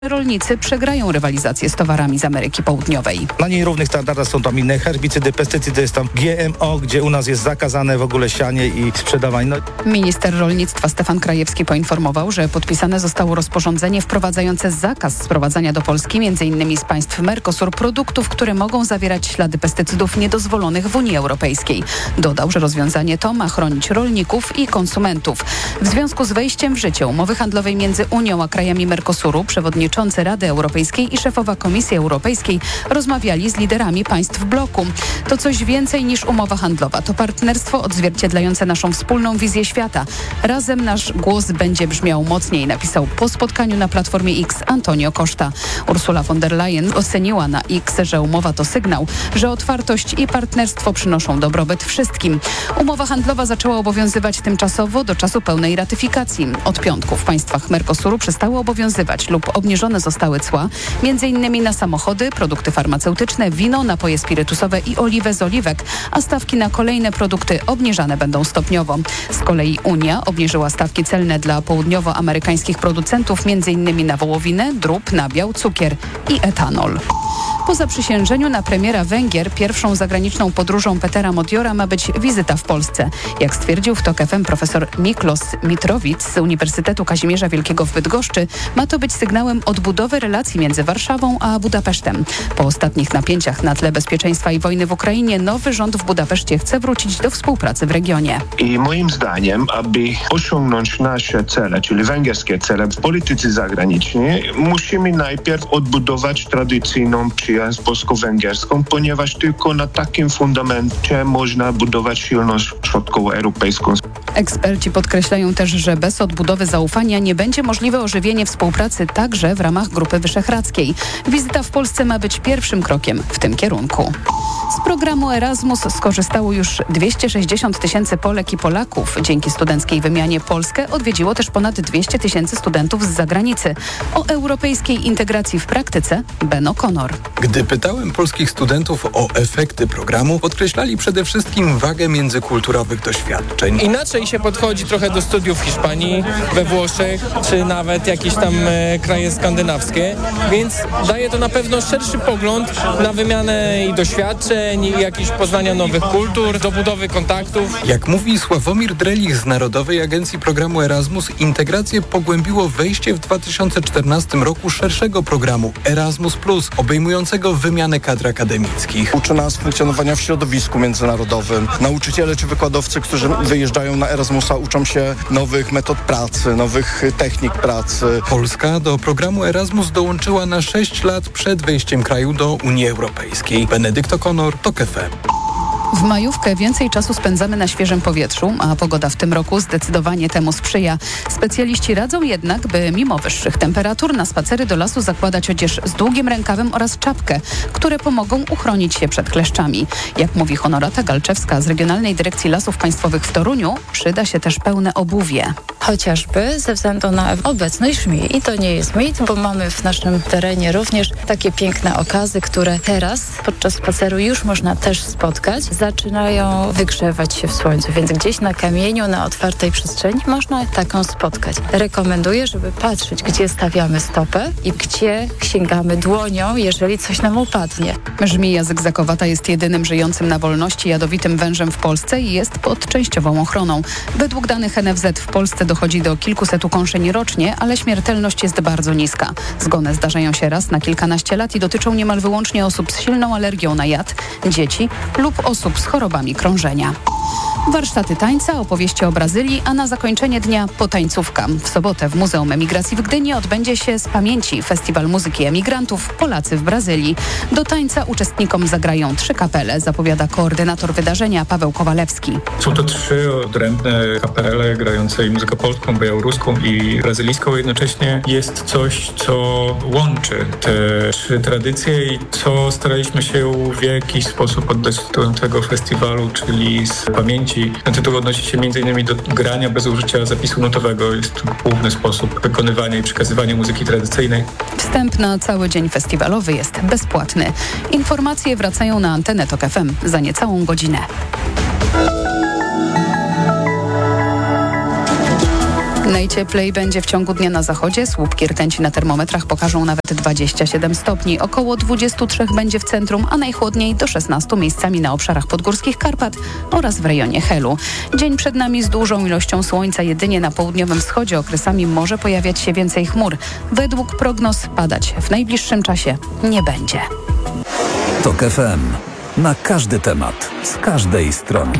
Rolnicy przegrają rywalizację z towarami z Ameryki Południowej. Na nierównych standardach są tam inne herbicydy, pestycydy, jest tam GMO, gdzie u nas jest zakazane w ogóle sianie i sprzedawanie. Minister rolnictwa Stefan Krajewski poinformował, że podpisane zostało rozporządzenie wprowadzające zakaz sprowadzania do Polski m.in. z państw Mercosur produktów, które mogą zawierać ślady pestycydów niedozwolonych w Unii Europejskiej. Dodał, że rozwiązanie to ma chronić rolników i konsumentów. W związku z wejściem w życie umowy handlowej między Unią a krajami Mercosuru przewodniczący Rady Europejskiej i szefowa Komisji Europejskiej rozmawiali z liderami państw bloku. To coś więcej niż umowa handlowa. To partnerstwo odzwierciedlające naszą wspólną wizję świata. Razem nasz głos będzie brzmiał mocniej, napisał po spotkaniu na Platformie X Antonio Costa. Ursula von der Leyen oceniła na X, że umowa to sygnał, że otwartość i partnerstwo przynoszą dobrobyt wszystkim. Umowa handlowa zaczęła obowiązywać tymczasowo do czasu pełnej ratyfikacji. Od piątku w państwach Mercosuru przestały obowiązywać lub obniżone zostały cła, m.in. na samochody, produkty farmaceutyczne, wino, napoje spirytusowe i oliwę z oliwek, a stawki na kolejne produkty obniżane będą stopniowo. Z kolei Unia obniżyła stawki celne dla południowoamerykańskich producentów, m.in. na wołowinę, drób, nabiał, cukier i etanol. Po zaprzysiężeniu na premiera Węgier pierwszą zagraniczną podróżą Petera Modjora ma być wizyta w Polsce. Jak stwierdził w TOK FM profesor Miklos Mitrovic z Uniwersytetu Kazimierza Wielkiego w Bydgoszczy, ma to być sygnałem odbudowy relacji między Warszawą a Budapesztem. Po ostatnich napięciach na tle bezpieczeństwa i wojny w Ukrainie nowy rząd w Budapeszcie chce wrócić do współpracy w regionie. I moim zdaniem, aby osiągnąć nasze cele, czyli węgierskie cele w polityce zagranicznej, musimy najpierw odbudować tradycyjną przyjaźń polsko-węgierską, ponieważ tylko na takim fundamencie można budować silną środkowoeuropejską. Eksperci podkreślają też, że bez odbudowy zaufania nie będzie możliwe ożywienie współpracy także w ramach Grupy Wyszehradzkiej. Wizyta w Polsce ma być pierwszym krokiem w tym kierunku. Z programu Erasmus skorzystało już 260 000 Polek i Polaków. Dzięki studenckiej wymianie Polskę odwiedziło też ponad 200 000 studentów z zagranicy. O europejskiej integracji w praktyce Ben O'Connor. Gdy pytałem polskich studentów o efekty programu, podkreślali przede wszystkim wagę międzykulturowych doświadczeń. Inaczej się podchodzi trochę do studiów w Hiszpanii, we Włoszech, czy nawet jakieś tam kraje skandynawskie, więc daje to na pewno szerszy pogląd na wymianę i doświadczeń, i jakieś poznania nowych kultur, do budowy kontaktów. Jak mówi Sławomir Drelich z Narodowej Agencji Programu Erasmus, integrację pogłębiło wejście w 2014 roku szerszego programu Erasmus+, obejmującego wymianę kadr akademickich. Uczy nas funkcjonowania w środowisku międzynarodowym. Nauczyciele czy wykładowcy, którzy wyjeżdżają na Erasmusa, uczą się nowych metod pracy, nowych technik pracy. Polska do programu Erasmus dołączyła na 6 lat przed wejściem kraju do Unii Europejskiej. Benedykt O'Connor, TOK FM. W majówkę więcej czasu spędzamy na świeżym powietrzu, a pogoda w tym roku zdecydowanie temu sprzyja. Specjaliści radzą jednak, by mimo wyższych temperatur na spacery do lasu zakładać odzież z długim rękawem oraz czapkę, które pomogą uchronić się przed kleszczami. Jak mówi Honorata Galczewska z Regionalnej Dyrekcji Lasów Państwowych w Toruniu, przyda się też pełne obuwie. Chociażby ze względu na obecność żmii. I to nie jest mit, bo mamy w naszym terenie również takie piękne okazy, które teraz podczas spaceru już można też spotkać. Zaczynają wygrzewać się w słońcu, więc gdzieś na kamieniu, na otwartej przestrzeni można taką spotkać. Rekomenduję, żeby patrzeć, gdzie stawiamy stopę i gdzie sięgamy dłonią, jeżeli coś nam upadnie. Żmija zygzakowata jest jedynym żyjącym na wolności jadowitym wężem w Polsce i jest pod częściową ochroną. Według danych NFZ w Polsce dochodzi do kilkuset ukąszeń rocznie, ale śmiertelność jest bardzo niska. Zgony zdarzają się raz na kilkanaście lat i dotyczą niemal wyłącznie osób z silną alergią na jad, dzieci lub osób z chorobami krążenia. Warsztaty tańca, opowieści o Brazylii, a na zakończenie dnia potańcówka. W sobotę w Muzeum Emigracji w Gdyni odbędzie się z pamięci Festiwal Muzyki Emigrantów Polacy w Brazylii. Do tańca uczestnikom zagrają 3 kapele, zapowiada koordynator wydarzenia Paweł Kowalewski. Są to 3 odrębne kapele grające i muzykę polską, białoruską i brazylijską. Jednocześnie jest coś, co łączy te 3 tradycje i co staraliśmy się w jakiś sposób oddać do tego festiwalu, czyli z pamięci. Ten tytuł odnosi się m.in. do grania bez użycia zapisu notowego. Jest to główny sposób wykonywania i przekazywania muzyki tradycyjnej. Wstęp na cały dzień festiwalowy jest bezpłatny. Informacje wracają na antenę TOK FM za niecałą godzinę. Najcieplej będzie w ciągu dnia na zachodzie. Słupki rtęci na termometrach pokażą nawet 27 stopni. Około 23 będzie w centrum, a najchłodniej do 16 miejscami na obszarach podgórskich Karpat oraz w rejonie Helu. Dzień przed nami z dużą ilością słońca. Jedynie na południowym wschodzie okresami może pojawiać się więcej chmur. Według prognoz padać w najbliższym czasie nie będzie. TOK FM. Na każdy temat, z każdej strony.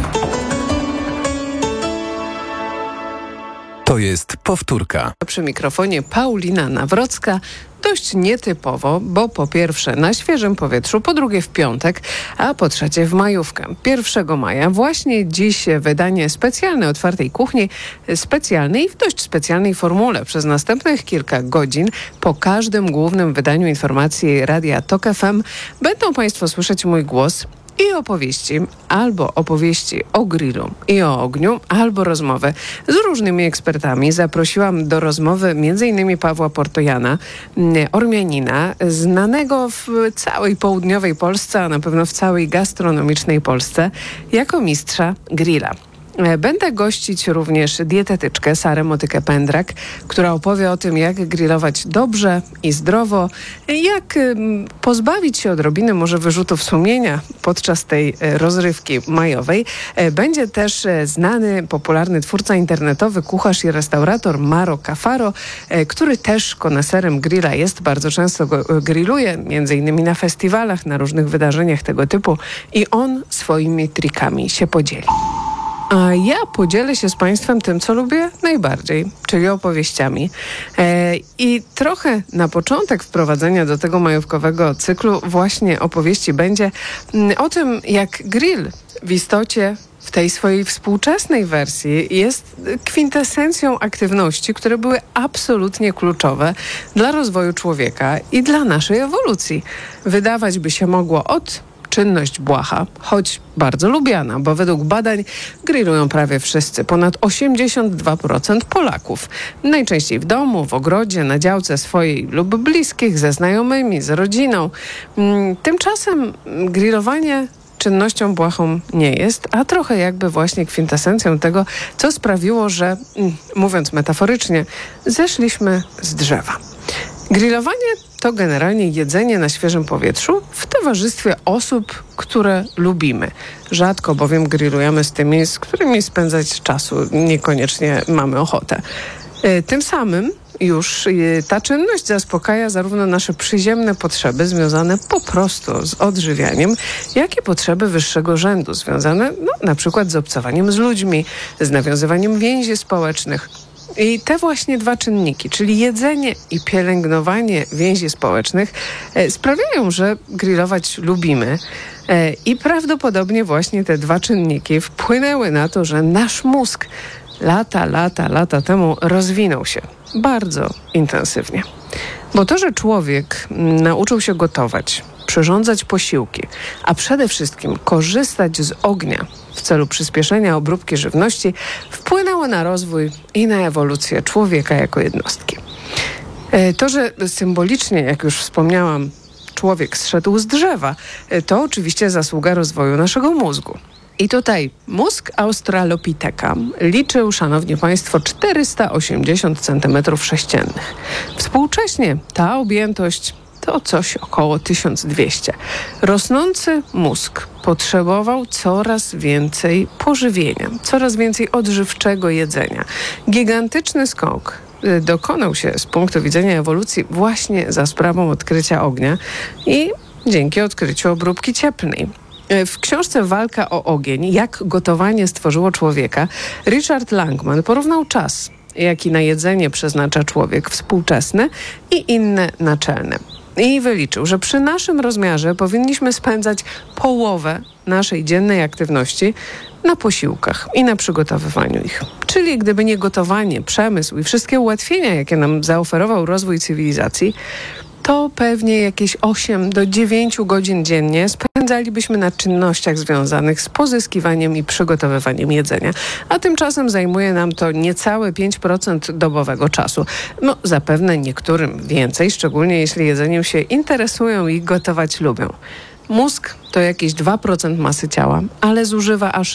To jest powtórka. Przy mikrofonie Paulina Nawrocka. Dość nietypowo, bo po pierwsze na świeżym powietrzu, po drugie w piątek, a po trzecie w majówkę. 1 maja właśnie dziś wydanie specjalne Otwartej Kuchni, specjalnej i w dość specjalnej formule. Przez następnych kilka godzin po każdym głównym wydaniu informacji Radia TOK FM będą Państwo słyszeć mój głos i opowieści, albo opowieści o grillu i o ogniu, albo rozmowy z różnymi ekspertami. Zaprosiłam do rozmowy m.in. Pawła Portojana, Ormianina, znanego w całej południowej Polsce, a na pewno w całej gastronomicznej Polsce, jako mistrza grilla. Będę gościć również dietetyczkę Sarę Motykę-Pędrak, która opowie o tym, jak grillować dobrze i zdrowo, jak pozbawić się odrobiny może wyrzutów sumienia podczas tej rozrywki majowej. Będzie też znany, popularny twórca internetowy, kucharz i restaurator Maro Cafaro, który też koneserem grilla jest, bardzo często go grilluje, między innymi na festiwalach, na różnych wydarzeniach tego typu i on swoimi trikami się podzieli. A ja podzielę się z Państwem tym, co lubię najbardziej, czyli opowieściami. I trochę na początek wprowadzenia do tego majówkowego cyklu właśnie opowieści będzie o tym, jak grill w istocie w tej swojej współczesnej wersji jest kwintesencją aktywności, które były absolutnie kluczowe dla rozwoju człowieka i dla naszej ewolucji. Wydawać by się mogło czynność błaha, choć bardzo lubiana, bo według badań grillują prawie wszyscy, ponad 82% Polaków. Najczęściej w domu, w ogrodzie, na działce swojej lub bliskich, ze znajomymi, z rodziną. Tymczasem grillowanie czynnością błahą nie jest, a trochę jakby właśnie kwintesencją tego, co sprawiło, że, mówiąc metaforycznie, zeszliśmy z drzewa. Grillowanie to generalnie jedzenie na świeżym powietrzu w towarzystwie osób, które lubimy. Rzadko bowiem grillujemy z tymi, z którymi spędzać czasu niekoniecznie mamy ochotę. Tym samym już ta czynność zaspokaja zarówno nasze przyziemne potrzeby związane po prostu z odżywianiem, jak i potrzeby wyższego rzędu związane na przykład z obcowaniem z ludźmi, z nawiązywaniem więzi społecznych. I te właśnie dwa czynniki, czyli jedzenie i pielęgnowanie więzi społecznych, sprawiają, że grillować lubimy. I prawdopodobnie właśnie te dwa czynniki wpłynęły na to, że nasz mózg lata temu rozwinął się bardzo intensywnie. Bo to, że człowiek nauczył się gotować, przyrządzać posiłki, a przede wszystkim korzystać z ognia w celu przyspieszenia obróbki żywności, wpłynęło na rozwój i na ewolucję człowieka jako jednostki. To, że symbolicznie, jak już wspomniałam, człowiek zszedł z drzewa, to oczywiście zasługa rozwoju naszego mózgu. I tutaj mózg Australopitheka liczył, szanowni państwo, 480 cm3. Współcześnie ta objętość to coś około 1200. Rosnący mózg potrzebował coraz więcej pożywienia, coraz więcej odżywczego jedzenia. Gigantyczny skok dokonał się z punktu widzenia ewolucji właśnie za sprawą odkrycia ognia i dzięki odkryciu obróbki cieplnej. W książce Walka o ogień, jak gotowanie stworzyło człowieka, Richard Langman porównał czas, jaki na jedzenie przeznacza człowiek współczesny i inne naczelne. I wyliczył, że przy naszym rozmiarze powinniśmy spędzać połowę naszej dziennej aktywności na posiłkach i na przygotowywaniu ich. Czyli gdyby nie gotowanie, przemysł i wszystkie ułatwienia, jakie nam zaoferował rozwój cywilizacji, to pewnie jakieś 8 do 9 godzin dziennie spędzalibyśmy na czynnościach związanych z pozyskiwaniem i przygotowywaniem jedzenia. A tymczasem zajmuje nam to niecałe 5% dobowego czasu. Zapewne niektórym więcej, szczególnie jeśli jedzeniem się interesują i gotować lubią. Mózg to jakieś 2% masy ciała, ale zużywa aż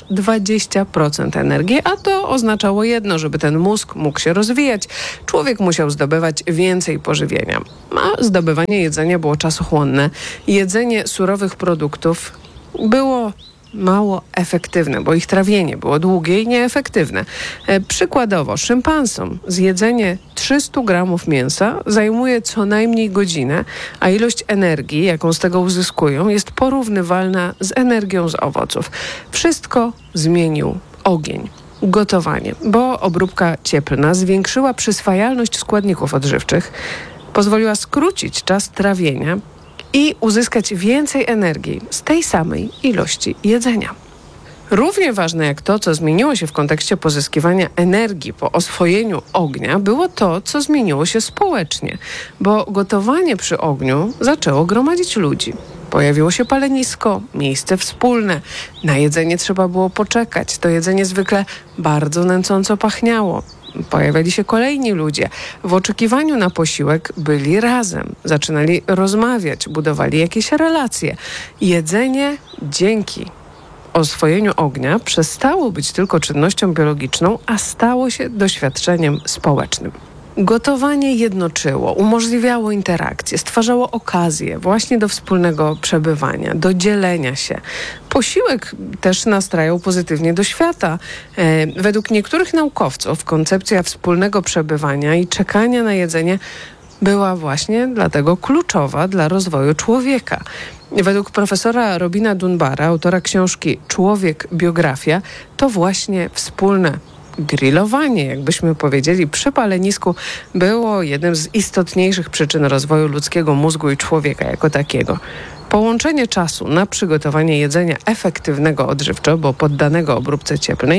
20% energii, a to oznaczało jedno, żeby ten mózg mógł się rozwijać. Człowiek musiał zdobywać więcej pożywienia, a zdobywanie jedzenia było czasochłonne. Jedzenie surowych produktów było mało efektywne, bo ich trawienie było długie i nieefektywne. Przykładowo, szympansom zjedzenie 300 gramów mięsa zajmuje co najmniej godzinę, a ilość energii, jaką z tego uzyskują, jest porównywalna z energią z owoców. Wszystko zmienił ogień. Gotowanie, bo obróbka cieplna zwiększyła przyswajalność składników odżywczych, pozwoliła skrócić czas trawienia i uzyskać więcej energii z tej samej ilości jedzenia. Równie ważne jak to, co zmieniło się w kontekście pozyskiwania energii po oswojeniu ognia, było to, co zmieniło się społecznie, bo gotowanie przy ogniu zaczęło gromadzić ludzi. Pojawiło się palenisko, miejsce wspólne. Na jedzenie trzeba było poczekać. To jedzenie zwykle bardzo nęcąco pachniało. Pojawiali się kolejni ludzie. W oczekiwaniu na posiłek byli razem. Zaczynali rozmawiać, budowali jakieś relacje. Jedzenie dzięki oswojeniu ognia przestało być tylko czynnością biologiczną, a stało się doświadczeniem społecznym. Gotowanie jednoczyło, umożliwiało interakcje, stwarzało okazję właśnie do wspólnego przebywania, do dzielenia się. Posiłek też nastrajał pozytywnie do świata. Według niektórych naukowców koncepcja wspólnego przebywania i czekania na jedzenie była właśnie dlatego kluczowa dla rozwoju człowieka. Według profesora Robina Dunbara, autora książki Człowiek, biografia, to właśnie wspólne grillowanie, jakbyśmy powiedzieli, przy palenisku było jednym z istotniejszych przyczyn rozwoju ludzkiego mózgu i człowieka jako takiego. Połączenie czasu na przygotowanie jedzenia efektywnego odżywczo, bo poddanego obróbce cieplnej,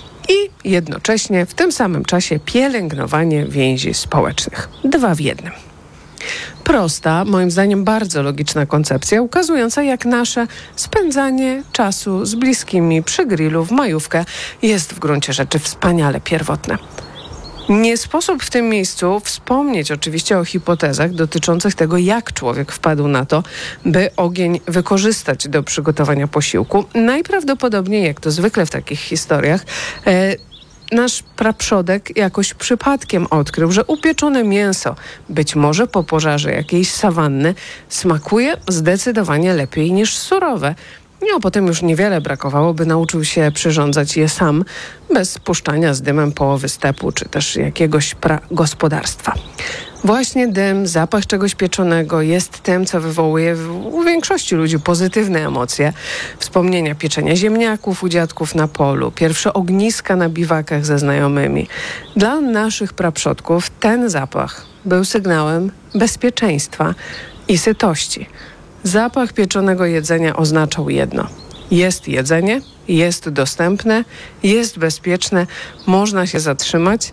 i jednocześnie w tym samym czasie pielęgnowanie więzi społecznych. 2 w 1. Prosta, moim zdaniem bardzo logiczna koncepcja, ukazująca jak nasze spędzanie czasu z bliskimi przy grillu w majówkę jest w gruncie rzeczy wspaniale pierwotne. Nie sposób w tym miejscu wspomnieć oczywiście o hipotezach dotyczących tego, jak człowiek wpadł na to, by ogień wykorzystać do przygotowania posiłku. Najprawdopodobniej, jak to zwykle w takich historiach, nasz praprzodek jakoś przypadkiem odkrył, że upieczone mięso, być może po pożarze jakiejś sawanny, smakuje zdecydowanie lepiej niż surowe. A potem już niewiele brakowało, by nauczył się przyrządzać je sam, bez puszczania z dymem połowy stepu, czy też jakiegoś gospodarstwa. Właśnie dym, zapach czegoś pieczonego jest tym, co wywołuje u większości ludzi pozytywne emocje. Wspomnienia pieczenia ziemniaków u dziadków na polu, pierwsze ogniska na biwakach ze znajomymi. Dla naszych praprzodków ten zapach był sygnałem bezpieczeństwa i sytości. Zapach pieczonego jedzenia oznaczał jedno. Jest jedzenie, jest dostępne, jest bezpieczne, można się zatrzymać.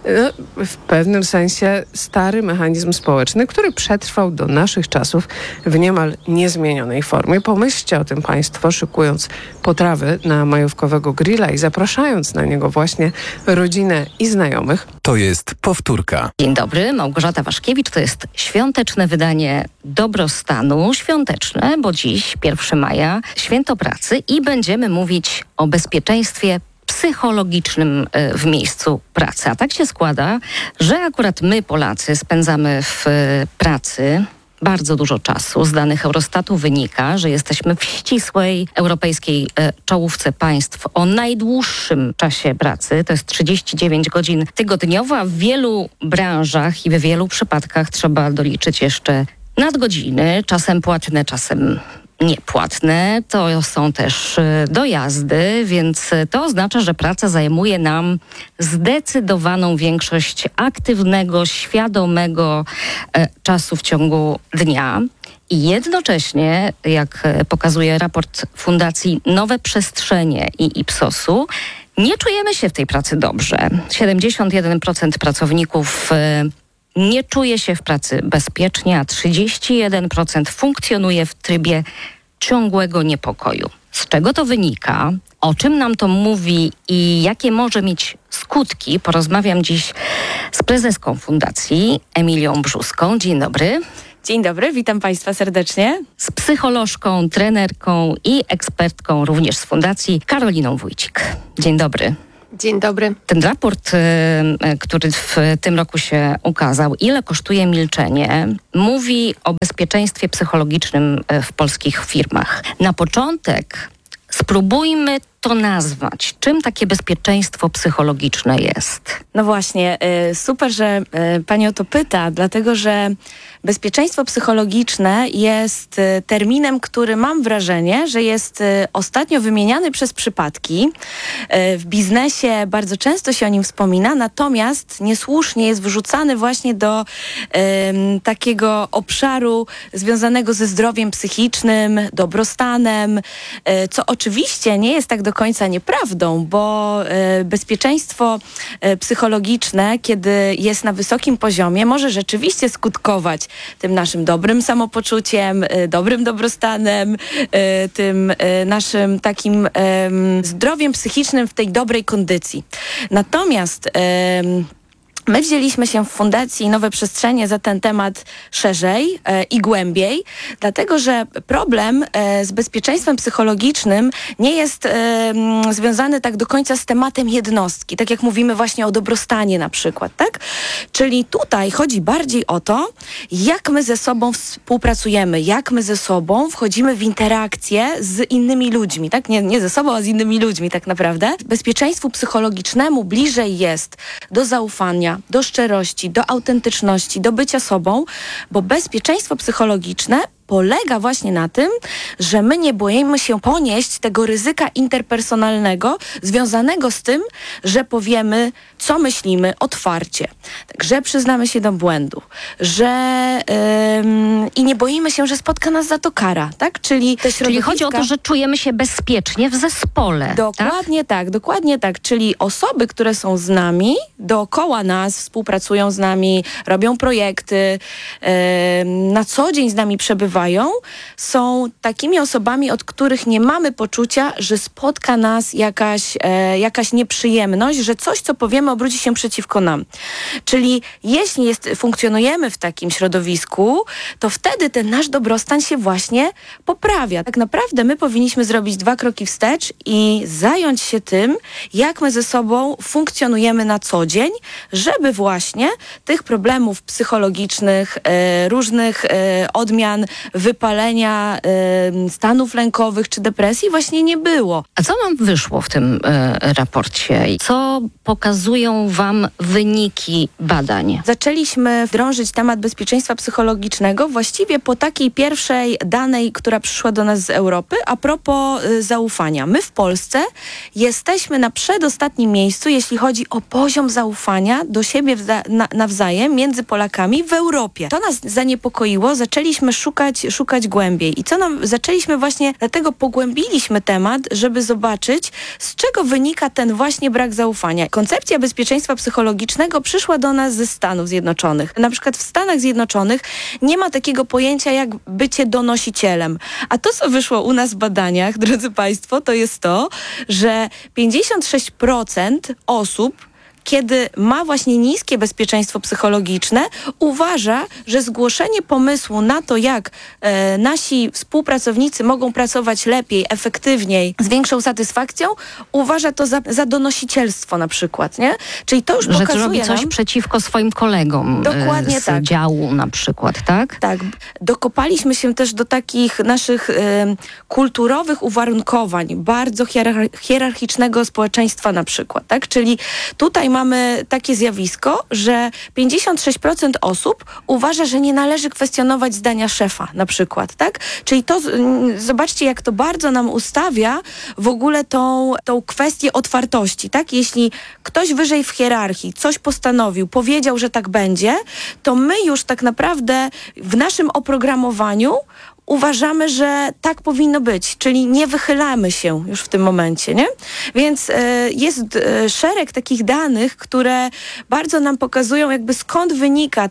W pewnym sensie stary mechanizm społeczny, który przetrwał do naszych czasów w niemal niezmienionej formie. Pomyślcie o tym Państwo, szykując potrawy na majówkowego grilla i zapraszając na niego właśnie rodzinę i znajomych. To jest powtórka. Dzień dobry, Małgorzata Waszkiewicz. To jest świąteczne wydanie Dobrostanu. Świąteczne, bo dziś 1 maja, święto pracy i będziemy mówić o bezpieczeństwie psychologicznym w miejscu pracy. A tak się składa, że akurat my, Polacy, spędzamy w pracy bardzo dużo czasu. Z danych Eurostatu wynika, że jesteśmy w ścisłej europejskiej czołówce państw o najdłuższym czasie pracy. To jest 39 godzin tygodniowo, a w wielu branżach i w wielu przypadkach trzeba doliczyć jeszcze nadgodziny, czasem płatne, czasem niepłatne. To są też dojazdy, więc to oznacza, że praca zajmuje nam zdecydowaną większość aktywnego, świadomego czasu w ciągu dnia. I jednocześnie, jak pokazuje raport Fundacji Nowe Przestrzenie i Ipsosu, nie czujemy się w tej pracy dobrze. 71% pracowników nie czuje się w pracy bezpiecznie, a 31% funkcjonuje w trybie ciągłego niepokoju. Z czego to wynika? O czym nam to mówi i jakie może mieć skutki? Porozmawiam dziś z prezeską fundacji Emilią Brzuską. Dzień dobry. Dzień dobry, witam Państwa serdecznie. Z psycholożką, trenerką i ekspertką również z Fundacji Karoliną Wójcik. Dzień dobry. Dzień dobry. Ten raport, który w tym roku się ukazał, Ile kosztuje milczenie, mówi o bezpieczeństwie psychologicznym w polskich firmach. Na początek spróbujmy to nazwać. Czym takie bezpieczeństwo psychologiczne jest? No właśnie, super, że Pani o to pyta, dlatego że bezpieczeństwo psychologiczne jest terminem, który mam wrażenie, że jest ostatnio wymieniany przez przypadki. W biznesie bardzo często się o nim wspomina, natomiast niesłusznie jest wrzucany właśnie do takiego obszaru związanego ze zdrowiem psychicznym, dobrostanem, co oczywiście nie jest tak do końca nieprawdą, bo bezpieczeństwo psychologiczne, kiedy jest na wysokim poziomie, może rzeczywiście skutkować tym naszym dobrym samopoczuciem, dobrym dobrostanem, tym naszym takim zdrowiem psychicznym w tej dobrej kondycji. Natomiast my wzięliśmy się w Fundacji Nowe Przestrzenie za ten temat szerzej i głębiej, dlatego że problem z bezpieczeństwem psychologicznym nie jest związany tak do końca z tematem jednostki, tak jak mówimy właśnie o dobrostanie na przykład, tak? Czyli tutaj chodzi bardziej o to, jak my ze sobą współpracujemy, jak my ze sobą wchodzimy w interakcje z innymi ludźmi, tak? Nie ze sobą, a z innymi ludźmi tak naprawdę. Bezpieczeństwu psychologicznemu bliżej jest do zaufania, do szczerości, do autentyczności, do bycia sobą, bo bezpieczeństwo psychologiczne polega właśnie na tym, że my nie boimy się ponieść tego ryzyka interpersonalnego związanego z tym, że powiemy, co myślimy otwarcie, że przyznamy się do błędu, że i nie boimy się, że spotka nas za to kara, tak? Czyli chodzi o to, że czujemy się bezpiecznie w zespole. Dokładnie tak. Czyli osoby, które są z nami, dookoła nas, współpracują z nami, robią projekty, na co dzień z nami przebywają, są takimi osobami, od których nie mamy poczucia, że spotka nas jakaś nieprzyjemność, że coś, co powiemy, obróci się przeciwko nam. Czyli jeśli funkcjonujemy w takim środowisku, to wtedy ten nasz dobrostan się właśnie poprawia. Tak naprawdę my powinniśmy zrobić 2 kroki wstecz i zająć się tym, jak my ze sobą funkcjonujemy na co dzień, żeby właśnie tych problemów psychologicznych, różnych odmian wypalenia, stanów lękowych czy depresji właśnie nie było. A co nam wyszło w tym raporcie? Co pokazują Wam wyniki badań? Zaczęliśmy wdrążyć temat bezpieczeństwa psychologicznego właściwie po takiej pierwszej danej, która przyszła do nas z Europy, a propos zaufania. My w Polsce jesteśmy na przedostatnim miejscu, jeśli chodzi o poziom zaufania do siebie nawzajem między Polakami w Europie. To nas zaniepokoiło, zaczęliśmy szukać głębiej. I zaczęliśmy właśnie, dlatego pogłębiliśmy temat, żeby zobaczyć, z czego wynika ten właśnie brak zaufania. Koncepcja bezpieczeństwa psychologicznego przyszła do nas ze Stanów Zjednoczonych. Na przykład w Stanach Zjednoczonych nie ma takiego pojęcia jak bycie donosicielem. A to, co wyszło u nas w badaniach, drodzy Państwo, to jest to, że 56% osób, kiedy ma właśnie niskie bezpieczeństwo psychologiczne, uważa, że zgłoszenie pomysłu na to, jak nasi współpracownicy mogą pracować lepiej, efektywniej, z większą satysfakcją, uważa to za donosicielstwo na przykład, nie? Czyli to już pokazuje że robi coś przeciwko swoim kolegom z działu na przykład, tak? Tak. Dokopaliśmy się też do takich naszych kulturowych uwarunkowań, bardzo hierarchicznego społeczeństwa na przykład, tak? Czyli tutaj mamy takie zjawisko, że 56% osób uważa, że nie należy kwestionować zdania szefa na przykład, tak? Czyli to, zobaczcie, jak to bardzo nam ustawia w ogóle tą kwestię otwartości, tak? Jeśli ktoś wyżej w hierarchii coś postanowił, powiedział, że tak będzie, to my już tak naprawdę w naszym oprogramowaniu uważamy, że tak powinno być, czyli nie wychylamy się już w tym momencie, nie? Więc jest szereg takich danych, które bardzo nam pokazują, jakby skąd wynika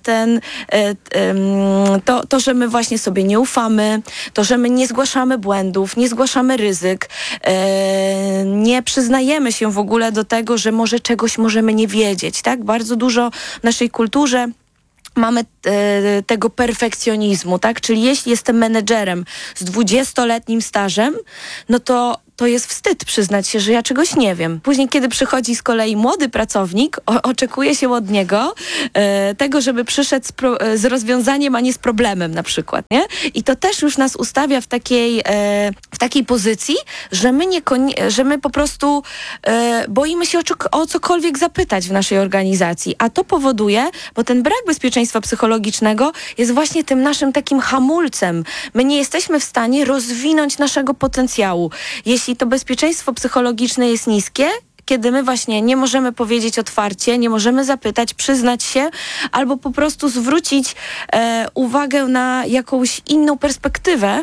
to, że my właśnie sobie nie ufamy, to, że my nie zgłaszamy błędów, nie zgłaszamy ryzyk, nie przyznajemy się w ogóle do tego, że może czegoś możemy nie wiedzieć, tak? Bardzo dużo w naszej kulturze mamy tego perfekcjonizmu, tak? Czyli jeśli jestem menedżerem z 20-letnim stażem, no to jest wstyd przyznać się, że ja czegoś nie wiem. Później, kiedy przychodzi z kolei młody pracownik, oczekuje się od niego tego, żeby przyszedł z rozwiązaniem, a nie z problemem na przykład, nie? I to też już nas ustawia w takiej pozycji, że my po prostu boimy się o cokolwiek zapytać w naszej organizacji. A to powoduje, bo ten brak bezpieczeństwa psychologicznego jest właśnie tym naszym takim hamulcem. My nie jesteśmy w stanie rozwinąć naszego potencjału. Jeśli to bezpieczeństwo psychologiczne jest niskie, kiedy my właśnie nie możemy powiedzieć otwarcie, nie możemy zapytać, przyznać się, albo po prostu zwrócić uwagę na jakąś inną perspektywę,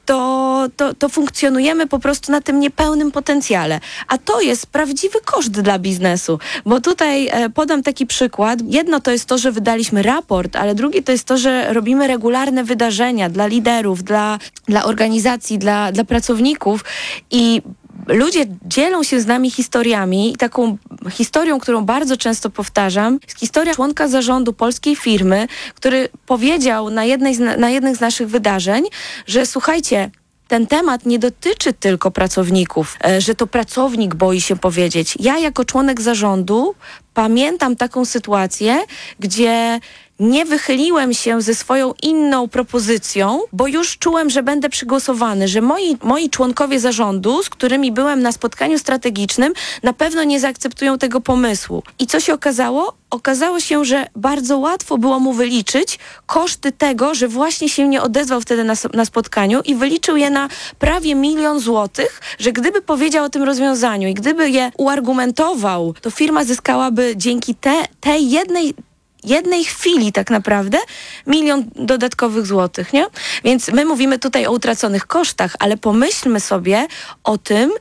to funkcjonujemy po prostu na tym niepełnym potencjale. A to jest prawdziwy koszt dla biznesu, bo tutaj podam taki przykład. Jedno to jest to, że wydaliśmy raport, ale drugie to jest to, że robimy regularne wydarzenia dla liderów, dla organizacji, dla pracowników i ludzie dzielą się z nami historiami i taką historią, którą bardzo często powtarzam, jest historia członka zarządu polskiej firmy, który powiedział na jednych z naszych wydarzeń, że słuchajcie, ten temat nie dotyczy tylko pracowników, że to pracownik boi się powiedzieć. Ja jako członek zarządu pamiętam taką sytuację, gdzie nie wychyliłem się ze swoją inną propozycją, bo już czułem, że będę przygłosowany, że moi członkowie zarządu, z którymi byłem na spotkaniu strategicznym, na pewno nie zaakceptują tego pomysłu. I co się okazało? Okazało się, że bardzo łatwo było mu wyliczyć koszty tego, że właśnie się nie odezwał wtedy na spotkaniu i wyliczył je na prawie 1 000 000 złotych, że gdyby powiedział o tym rozwiązaniu i gdyby je uargumentował, to firma zyskałaby dzięki tej jednej chwili tak naprawdę 1 000 000 dodatkowych złotych, nie? Więc my mówimy tutaj o utraconych kosztach, ale pomyślmy sobie o tym,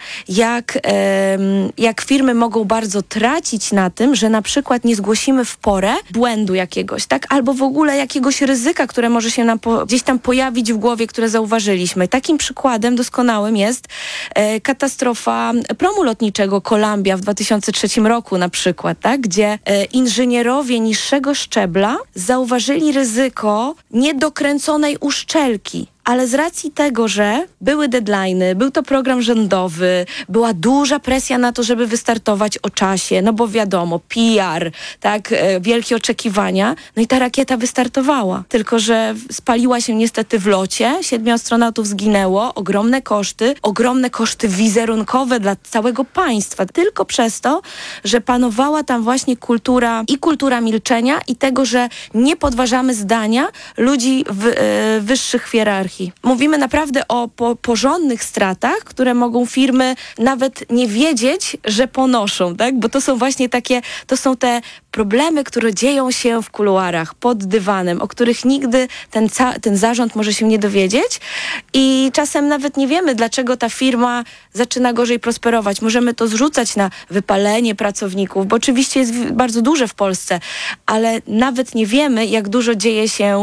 jak firmy mogą bardzo tracić na tym, że na przykład nie zgłosimy w porę błędu jakiegoś, tak? Albo w ogóle jakiegoś ryzyka, które może się nam gdzieś tam pojawić w głowie, które zauważyliśmy. Takim przykładem doskonałym jest katastrofa promu lotniczego Columbia w 2003 roku na przykład, tak? Gdzie inżynierowie niższego szczebla zauważyli ryzyko niedokręconej uszczelki. Ale z racji tego, że były deadline'y, był to program rządowy, była duża presja na to, żeby wystartować o czasie, no bo wiadomo, PR, tak, wielkie oczekiwania, no i ta rakieta wystartowała. Tylko że spaliła się niestety w locie, 7 astronautów zginęło, ogromne koszty wizerunkowe dla całego państwa, tylko przez to, że panowała tam właśnie kultura milczenia i tego, że nie podważamy zdania ludzi wyższych hierarchii. Mówimy naprawdę o porządnych stratach, które mogą firmy nawet nie wiedzieć, że ponoszą, tak? Bo to są właśnie to są te problemy, które dzieją się w kuluarach, pod dywanem, o których nigdy ten zarząd może się nie dowiedzieć i czasem nawet nie wiemy, dlaczego ta firma zaczyna gorzej prosperować. Możemy to zrzucać na wypalenie pracowników, bo oczywiście jest bardzo duże w Polsce, ale nawet nie wiemy, jak dużo dzieje się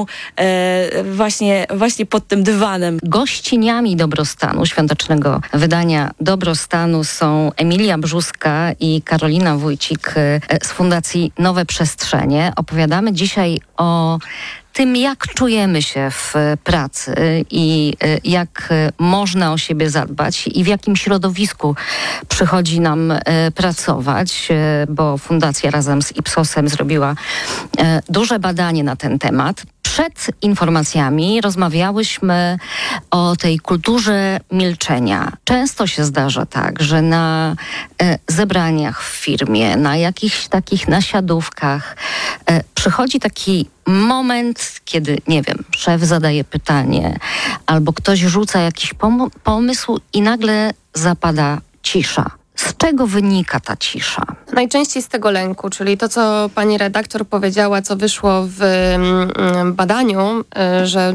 właśnie pod tym dywanem. Gościniami Dobrostanu, świątecznego wydania Dobrostanu są Emilia Brzuska i Karolina Wójcik z Fundacji Nowe Przestrzenie. Opowiadamy dzisiaj o tym, jak czujemy się w pracy i jak można o siebie zadbać i w jakim środowisku przychodzi nam pracować, bo Fundacja razem z Ipsosem zrobiła duże badanie na ten temat. Przed informacjami rozmawiałyśmy o tej kulturze milczenia. Często się zdarza tak, że na zebraniach w firmie, na jakichś takich nasiadówkach przychodzi taki moment, kiedy, nie wiem, szef zadaje pytanie albo ktoś rzuca jakiś pomysł i nagle zapada cisza. Z czego wynika ta cisza? Najczęściej z tego lęku, czyli to, co pani redaktor powiedziała, co wyszło w badaniu, że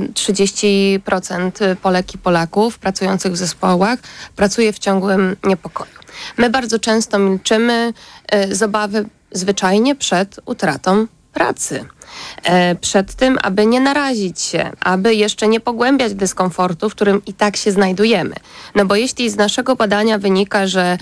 30% Polek i Polaków pracujących w zespołach pracuje w ciągłym niepokoju. My bardzo często milczymy z obawy zwyczajnie przed utratą pracy. Przed tym, aby nie narazić się, aby jeszcze nie pogłębiać dyskomfortu, w którym i tak się znajdujemy. No bo jeśli z naszego badania wynika, że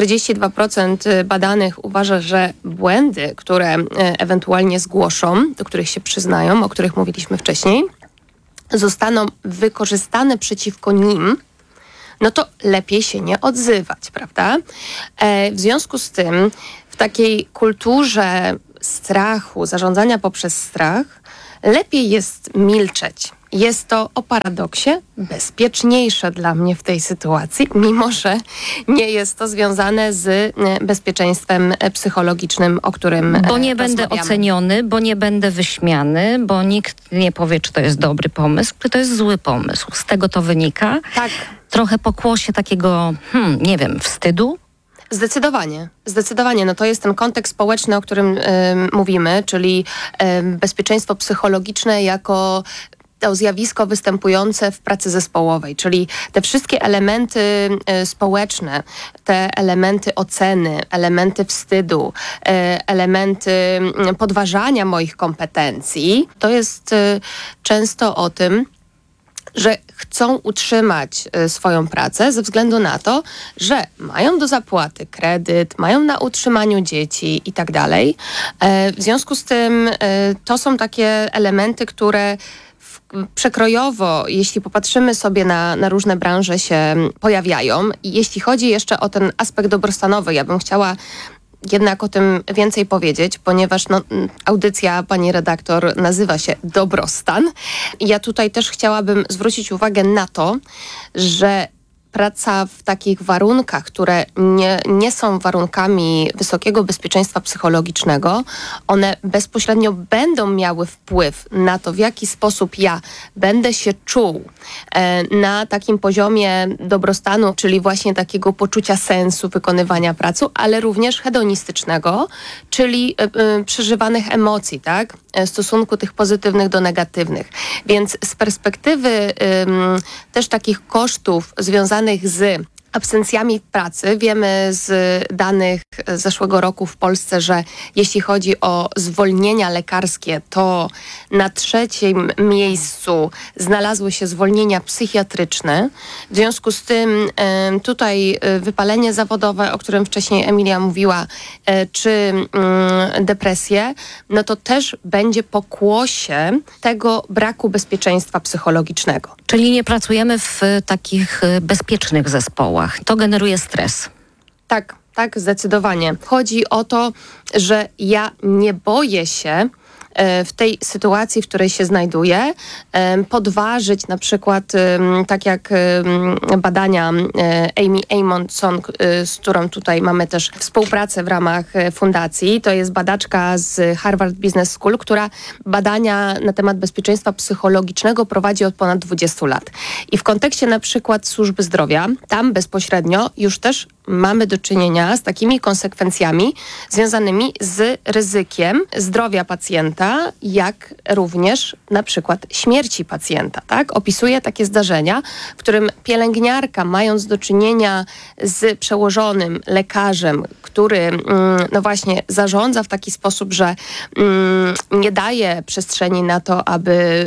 42% badanych uważa, że błędy, które ewentualnie zgłoszą, do których się przyznają, o których mówiliśmy wcześniej, zostaną wykorzystane przeciwko nim, no to lepiej się nie odzywać, prawda? W związku z tym w takiej kulturze strachu, zarządzania poprzez strach, lepiej jest milczeć. Jest to o paradoksie bezpieczniejsze dla mnie w tej sytuacji, mimo że nie jest to związane z bezpieczeństwem psychologicznym, o którym Bo nie będę oceniony, bo nie będę wyśmiany, bo nikt nie powie, czy to jest dobry pomysł, czy to jest zły pomysł. Z tego to wynika. Tak. Trochę pokłosie takiego, nie wiem, wstydu. Zdecydowanie. No to jest ten kontekst społeczny, o którym mówimy, czyli bezpieczeństwo psychologiczne jako to zjawisko występujące w pracy zespołowej, czyli te wszystkie elementy społeczne, te elementy oceny, elementy wstydu, elementy podważania moich kompetencji, to jest często o tym, że chcą utrzymać swoją pracę ze względu na to, że mają do zapłaty kredyt, mają na utrzymaniu dzieci i tak dalej. W związku z tym to są takie elementy, które przekrojowo, jeśli popatrzymy sobie na różne branże, się pojawiają. I jeśli chodzi jeszcze o ten aspekt dobrostanowy, ja bym chciała jednak o tym więcej powiedzieć, ponieważ audycja pani redaktor nazywa się Dobrostan. I ja tutaj też chciałabym zwrócić uwagę na to, że praca w takich warunkach, które nie są warunkami wysokiego bezpieczeństwa psychologicznego, one bezpośrednio będą miały wpływ na to, w jaki sposób ja będę się czuł na takim poziomie dobrostanu, czyli właśnie takiego poczucia sensu wykonywania pracy, ale również hedonistycznego, czyli przeżywanych emocji, tak? W stosunku tych pozytywnych do negatywnych. Więc z perspektywy też takich kosztów związanych z absencjami w pracy. Wiemy z danych z zeszłego roku w Polsce, że jeśli chodzi o zwolnienia lekarskie, to na 3. miejscu znalazły się zwolnienia psychiatryczne. W związku z tym tutaj wypalenie zawodowe, o którym wcześniej Emilia mówiła, czy depresje, no to też będzie pokłosie tego braku bezpieczeństwa psychologicznego. Czyli nie pracujemy w takich bezpiecznych zespołach. To generuje stres. Tak, zdecydowanie. Chodzi o to, że ja nie boję się w tej sytuacji, w której się znajduję, podważyć na przykład, tak jak badania Amy Amundson, z którą tutaj mamy też współpracę w ramach fundacji. To jest badaczka z Harvard Business School, która badania na temat bezpieczeństwa psychologicznego prowadzi od ponad 20 lat. I w kontekście na przykład służby zdrowia, tam bezpośrednio już też mamy do czynienia z takimi konsekwencjami związanymi z ryzykiem zdrowia pacjenta, jak również na przykład śmierci pacjenta. Tak? Opisuje takie zdarzenia, w którym pielęgniarka, mając do czynienia z przełożonym lekarzem, który no właśnie zarządza w taki sposób, że nie daje przestrzeni na to, aby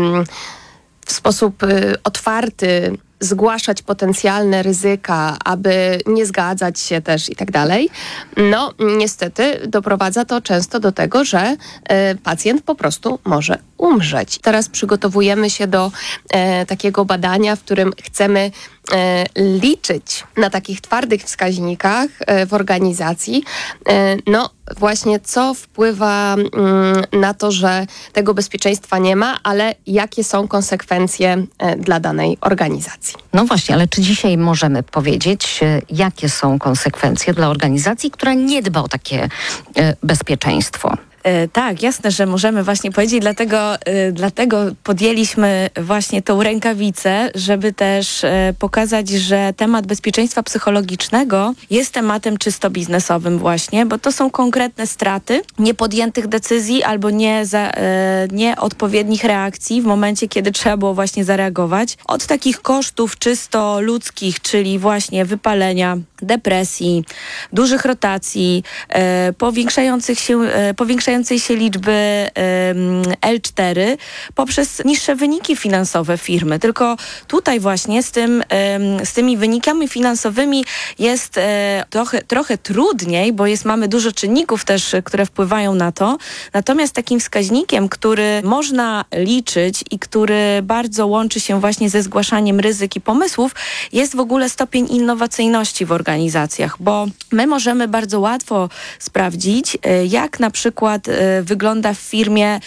w sposób otwarty zgłaszać potencjalne ryzyka, aby nie zgadzać się też i tak dalej, no niestety doprowadza to często do tego, że pacjent po prostu może umrzeć. Teraz przygotowujemy się do takiego badania, w którym chcemy liczyć na takich twardych wskaźnikach w organizacji, no właśnie co wpływa na to, że tego bezpieczeństwa nie ma, ale jakie są konsekwencje dla danej organizacji. No właśnie, ale czy dzisiaj możemy powiedzieć, jakie są konsekwencje dla organizacji, która nie dba o takie bezpieczeństwo? Tak, jasne, że możemy właśnie powiedzieć, dlatego podjęliśmy właśnie tą rękawicę, żeby też pokazać, że temat bezpieczeństwa psychologicznego jest tematem czysto biznesowym właśnie, bo to są konkretne straty niepodjętych decyzji albo nieodpowiednich reakcji w momencie, kiedy trzeba było właśnie zareagować. Od takich kosztów czysto ludzkich, czyli właśnie wypalenia, depresji, dużych rotacji, powiększającej zwiększającej się liczby L4 poprzez niższe wyniki finansowe firmy. Tylko tutaj właśnie z tymi wynikami finansowymi jest trochę trudniej, bo mamy dużo czynników też, które wpływają na to. Natomiast takim wskaźnikiem, który można liczyć i który bardzo łączy się właśnie ze zgłaszaniem ryzyk i pomysłów, jest w ogóle stopień innowacyjności w organizacjach, bo my możemy bardzo łatwo sprawdzić, jak na przykład wygląda w firmie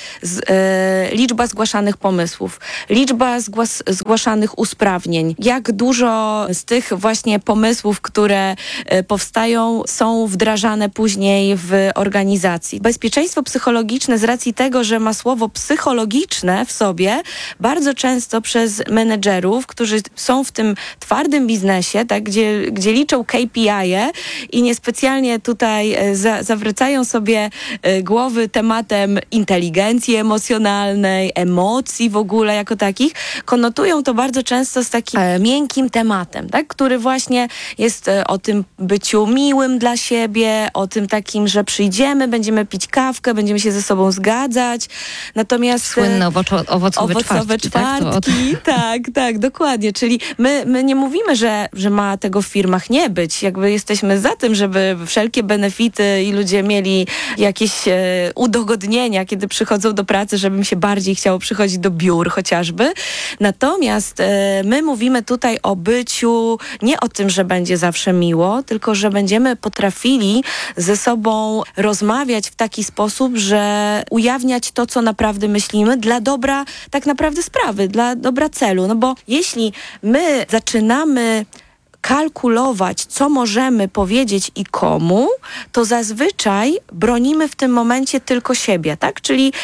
liczba zgłaszanych pomysłów, liczba zgłaszanych usprawnień, jak dużo z tych właśnie pomysłów, które powstają, są wdrażane później w organizacji. Bezpieczeństwo psychologiczne z racji tego, że ma słowo psychologiczne w sobie, bardzo często przez menedżerów, którzy są w tym twardym biznesie, tak, gdzie liczą KPI-e i niespecjalnie tutaj zawracają sobie głowy tematem inteligencji emocjonalnej, emocji w ogóle jako takich, konotują to bardzo często z takim miękkim tematem, tak, który właśnie jest o tym byciu miłym dla siebie, o tym takim, że przyjdziemy, będziemy pić kawkę, będziemy się ze sobą zgadzać. Natomiast słynne owocowe czwartki. Tak, dokładnie. Czyli my nie mówimy, że ma tego w firmach nie być. Jakby jesteśmy za tym, żeby wszelkie benefity i ludzie mieli jakieś udogodnienia, kiedy przychodzą do pracy, żeby im się bardziej chciało przychodzić do biur chociażby. Natomiast my mówimy tutaj o byciu, nie o tym, że będzie zawsze miło, tylko że będziemy potrafili ze sobą rozmawiać w taki sposób, że ujawniać to, co naprawdę myślimy dla dobra tak naprawdę sprawy, dla dobra celu. No bo jeśli my zaczynamy kalkulować, co możemy powiedzieć i komu, to zazwyczaj bronimy w tym momencie tylko siebie, tak? Czyli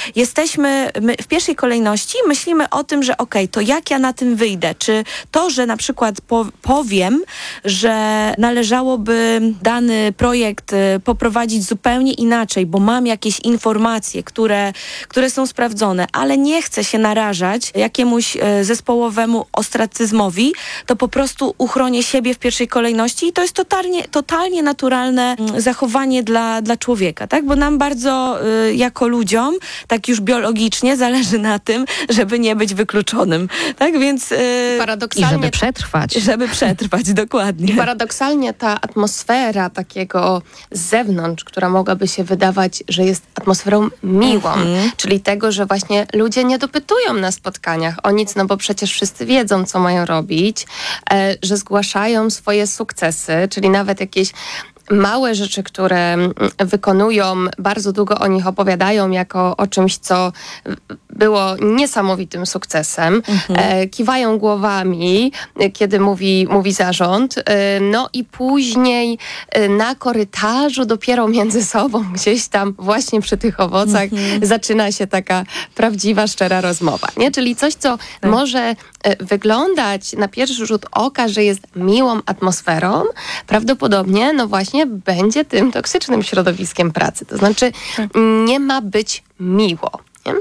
my w pierwszej kolejności myślimy o tym, że to jak ja na tym wyjdę? Czy to, że na przykład powiem, że należałoby dany projekt poprowadzić zupełnie inaczej, bo mam jakieś informacje, które są sprawdzone, ale nie chcę się narażać jakiemuś zespołowemu ostracyzmowi, to po prostu uchronię siebie w pierwszej kolejności i to jest totalnie naturalne zachowanie dla człowieka, tak? Bo nam bardzo jako ludziom, tak już biologicznie zależy na tym, żeby nie być wykluczonym, tak? Więc paradoksalnie, i żeby przetrwać. Żeby przetrwać, dokładnie. I paradoksalnie ta atmosfera takiego z zewnątrz, która mogłaby się wydawać, że jest atmosferą miłą, czyli tego, że właśnie ludzie nie dopytują na spotkaniach o nic, no bo przecież wszyscy wiedzą, co mają robić, że zgłaszają swoje sukcesy, czyli nawet jakieś małe rzeczy, które wykonują, bardzo długo o nich opowiadają jako o czymś, co było niesamowitym sukcesem. Kiwają głowami, kiedy mówi zarząd. No i później na korytarzu dopiero między sobą, gdzieś tam właśnie przy tych owocach zaczyna się taka prawdziwa, szczera rozmowa. Nie? Czyli coś, co może wyglądać na pierwszy rzut oka, że jest miłą atmosferą, prawdopodobnie no właśnie będzie tym toksycznym środowiskiem pracy. To znaczy nie ma być miło. Nie?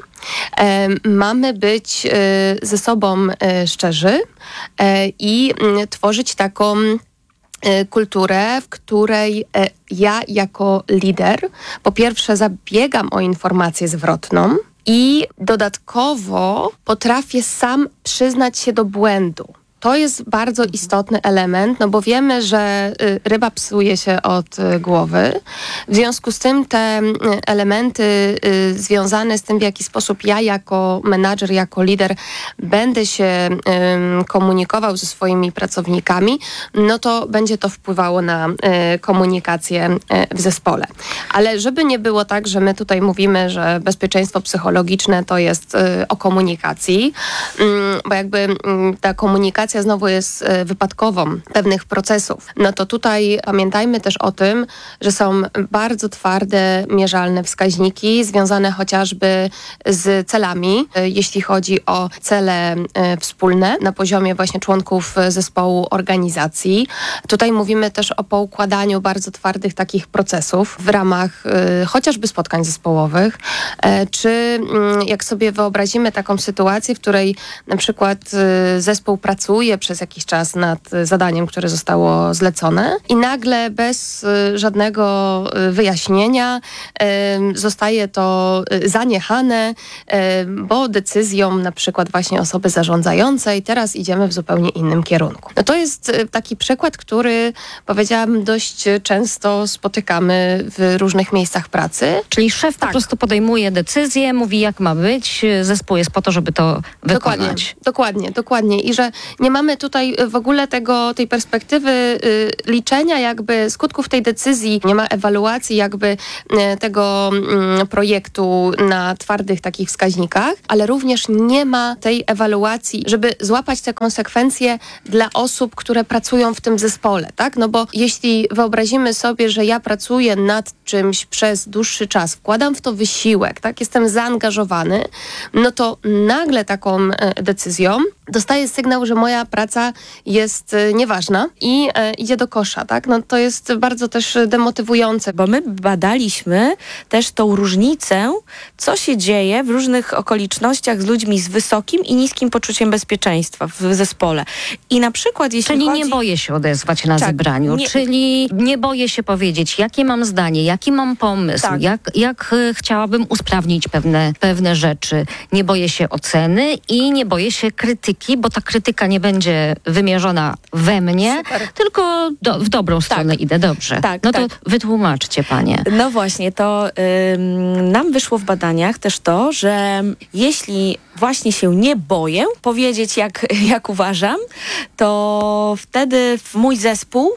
Mamy być ze sobą szczerzy i tworzyć taką kulturę, w której ja jako lider po pierwsze zabiegam o informację zwrotną i dodatkowo potrafię sam przyznać się do błędu. To jest bardzo istotny element, no bo wiemy, że ryba psuje się od głowy. W związku z tym te elementy związane z tym, w jaki sposób ja jako menadżer, jako lider będę się komunikował ze swoimi pracownikami, no to będzie to wpływało na komunikację w zespole. Ale żeby nie było tak, że my tutaj mówimy, że bezpieczeństwo psychologiczne to jest o komunikacji, bo jakby ta komunikacja znowu jest wypadkową pewnych procesów. No to tutaj pamiętajmy też o tym, że są bardzo twarde, mierzalne wskaźniki związane chociażby z celami, jeśli chodzi o cele wspólne na poziomie właśnie członków zespołu organizacji. Tutaj mówimy też o poukładaniu bardzo twardych takich procesów w ramach chociażby spotkań zespołowych, czy jak sobie wyobrazimy taką sytuację, w której na przykład zespół pracuje pracuje przez jakiś czas nad zadaniem, które zostało zlecone i nagle bez żadnego wyjaśnienia zostaje to zaniechane, bo decyzją na przykład właśnie osoby zarządzającej teraz idziemy w zupełnie innym kierunku. No to jest taki przykład, który powiedziałam dość często spotykamy w różnych miejscach pracy. Czyli szef po prostu podejmuje decyzję, mówi jak ma być, zespół jest po to, żeby to wykonać. Dokładnie. I że nie mamy tutaj w ogóle tej perspektywy liczenia jakby skutków tej decyzji, nie ma ewaluacji jakby tego projektu na twardych takich wskaźnikach, ale również nie ma tej ewaluacji, żeby złapać te konsekwencje dla osób, które pracują w tym zespole, tak? No bo jeśli wyobrazimy sobie, że ja pracuję nad czymś przez dłuższy czas, wkładam w to wysiłek, tak? Jestem zaangażowany, no to nagle taką decyzją dostaję sygnał, że moja praca jest nieważna i idzie do kosza, tak? No to jest bardzo też demotywujące. Bo my badaliśmy też tą różnicę, co się dzieje w różnych okolicznościach z ludźmi z wysokim i niskim poczuciem bezpieczeństwa w zespole. I na przykład Czyli nie boję się odezwać na zebraniu, czyli nie boję się powiedzieć, jakie mam zdanie, jaki mam pomysł, jak chciałabym usprawnić pewne rzeczy. Nie boję się oceny i nie boję się krytyki, bo ta krytyka nie będzie wymierzona we mnie, tylko w dobrą stronę idę. Dobrze. To wytłumaczcie, panie. No właśnie, to nam wyszło w badaniach też to, że jeśli właśnie się nie boję powiedzieć, jak uważam, to wtedy mój zespół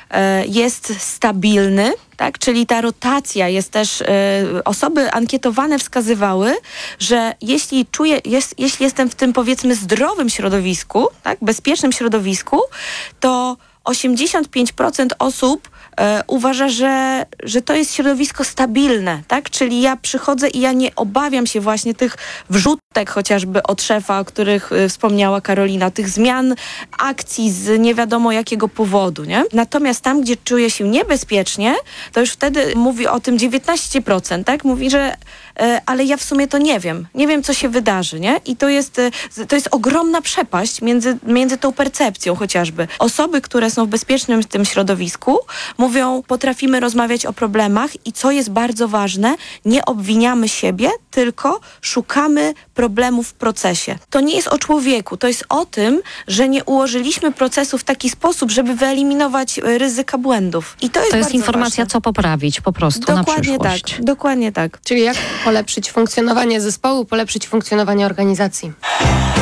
jest stabilny, tak? Czyli ta rotacja jest też, osoby ankietowane wskazywały, że jeśli jestem w tym powiedzmy zdrowym środowisku, tak? Bezpiecznym środowisku, to 85% osób uważa, że to jest środowisko stabilne, tak? Czyli ja przychodzę i ja nie obawiam się właśnie tych wrzutek chociażby od szefa, o których wspomniała Karolina, tych zmian akcji z nie wiadomo jakiego powodu, nie? Natomiast tam, gdzie czuję się niebezpiecznie, to już wtedy mówi o tym 19%, tak? Mówi, że ale ja w sumie to nie wiem. Nie wiem, co się wydarzy, nie? I to jest ogromna przepaść między tą percepcją chociażby. Osoby, które są w bezpiecznym tym środowisku, mówią, potrafimy rozmawiać o problemach i co jest bardzo ważne, nie obwiniamy siebie, tylko szukamy problemów w procesie. To nie jest o człowieku, to jest o tym, że nie ułożyliśmy procesu w taki sposób, żeby wyeliminować ryzyka błędów. I to jest informacja, ważne. co poprawić po prostu na przyszłość. Dokładnie tak. Czyli jak polepszyć funkcjonowanie zespołu, polepszyć funkcjonowanie organizacji.